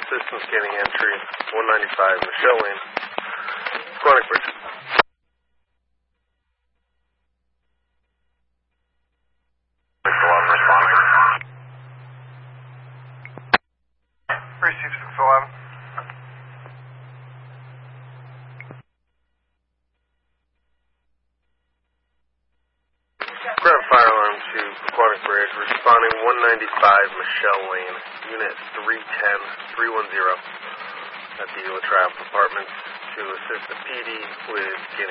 Systems scanning entry 195 Michelle Lane, Quantic Bridge. Receive 611. Ground fire alarm to Quantic Bridge, responding 195 Michelle Lane, unit 310-310 at the Latrobe Apartments to assist the PD with getting